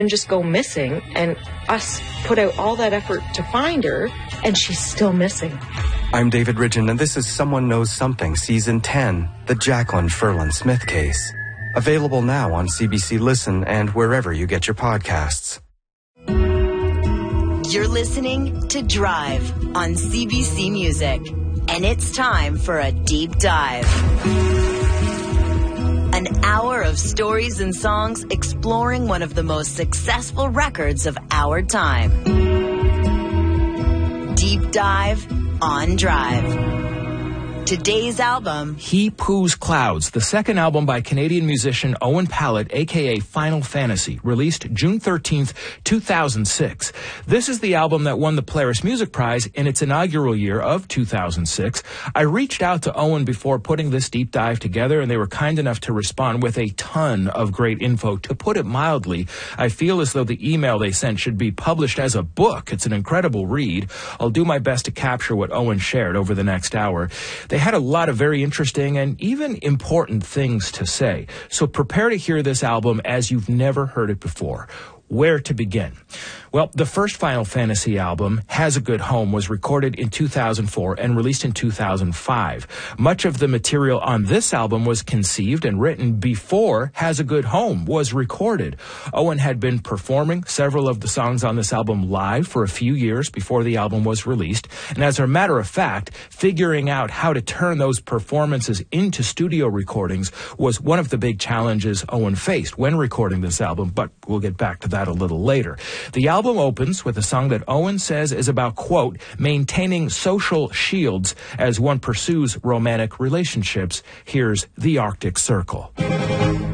and just go missing, and us put out all that effort to find her, and she's still missing. I'm David Ridgen, and this is Someone Knows Something, Season 10, The Jacqueline Ferland Smith Case. Available now on CBC Listen and wherever you get your podcasts. You're listening to Drive on CBC Music, and it's time for a deep dive. An hour of stories and songs exploring one of the most successful records of our time. Deep Dive on Drive. Today's album, He Poos Clouds, the second album by Canadian musician Owen Pallett, a.k.a. Final Fantasy, released June 13th, 2006. This is the album that won the Polaris Music Prize in its inaugural year of 2006. I reached out to Owen before putting this deep dive together, and they were kind enough to respond with a ton of great info. To put it mildly, I feel as though the email they sent should be published as a book. It's an incredible read. I'll do my best to capture what Owen shared over the next hour. They had a lot of very interesting and even important things to say. So prepare to hear this album as you've never heard it before. Where to begin? Well, the first Final Fantasy album, Has a Good Home, was recorded in 2004 and released in 2005. Much of the material on this album was conceived and written before Has a Good Home was recorded. Owen had been performing several of the songs on this album live for a few years before the album was released, and as a matter of fact, figuring out how to turn those performances into studio recordings was one of the big challenges Owen faced when recording this album, but we'll get back to that a little later. The album opens with a song that Owen says is about, quote, maintaining social shields as one pursues romantic relationships. Here's The Arctic Circle.